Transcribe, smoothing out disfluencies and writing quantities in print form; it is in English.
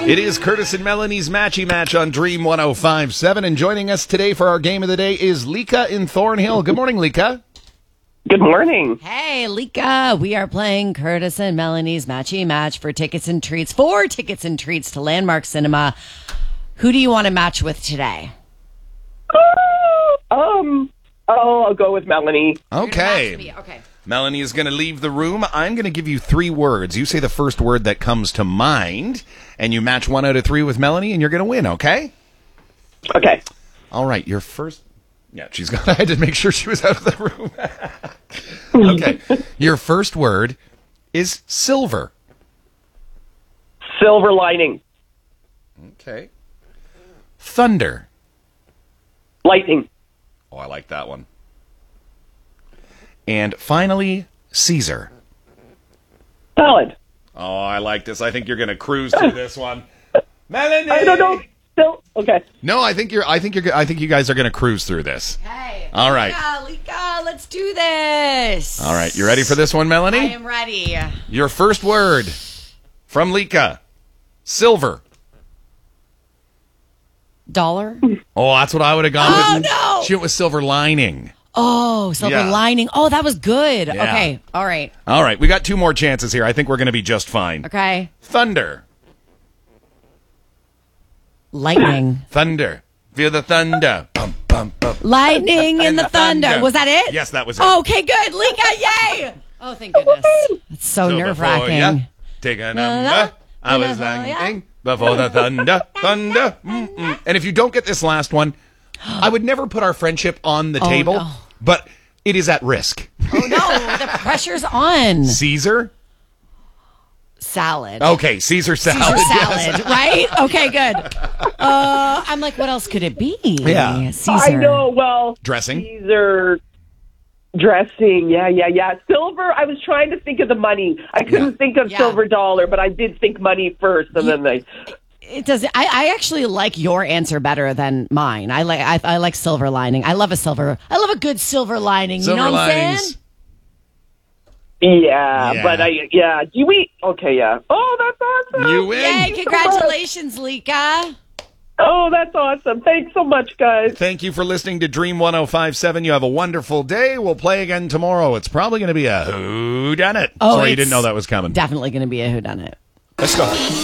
It is Curtis and Melanie's Matchy Match on Dream 105.7, and joining us today for our game of the day is Lika in Thornhill. Good morning, Lika. Good morning. Hey, Lika. We are playing Curtis and Melanie's Matchy Match for tickets and treats. 4 tickets and treats to Landmark Cinema. Who do you want to match with today? I'll go with Melanie. Okay. Okay. Melanie is going to leave the room. I'm going to give you 3 words. You say the first word that comes to mind, and you match 1 out of 3 with Melanie, and you're going to win, okay? Okay. All right, your first... Yeah, she's gone. I had to make sure she was out of the room. Okay. Your first word is silver. Silver lining. Okay. Thunder. Lightning. Oh, I like that one. And finally, Caesar. Salad. Oh, I like this. I think you're going to cruise through this one. Melanie! I don't know. Still, okay. No, I think you guys are going to cruise through this. Hey. All right. Lika, let's do this. All right, you ready for this one, Melanie? I am ready. Your first word from Lika. Silver. Dollar? Oh, that's what I would have gone with. Oh, no! She went with silver lining. Oh, silver Yeah. lining. Oh, that was good. Yeah. Okay. All right. All right, we got 2 more chances here. I think we're going to be just fine. Okay. Thunder. Lightning. Thunder. Feel the thunder. Bum, bum, bum. Lightning in the thunder. Was that it? Yes, that was it. Okay, good. Lika, yay! Oh, thank goodness. It's so So nerve-wracking. before ya take a number, I was thinking before the thunder. Mm-mm. And if you don't get this last one, I would never put our friendship on the table, no. but it is at risk. Oh, no. The pressure's on. Caesar? Salad. Okay, Caesar salad. Caesar yes. salad, right? Okay, good. I'm like, what else could it be? Yeah. Caesar. I know. Well, Dressing? Caesar dressing. Yeah. Silver. I was trying to think of the money. I couldn't think of Yeah. silver dollar, but I did think money first, and then they. It does. I actually like your answer better than mine. I like silver lining. I love a good silver lining. Silver you know what I'm linings. saying? Yeah, Yeah. but do we? Okay, yeah. Oh, that's awesome. You win. Yay! Congratulations, Lika. Oh, that's awesome. Thanks so much, guys. Thank you for listening to Dream 105.7. You have a wonderful day. We'll play again tomorrow. It's probably going to be a whodunit. Oh, Sorry, you it's didn't know that was coming. Definitely going to be a whodunit. Let's go.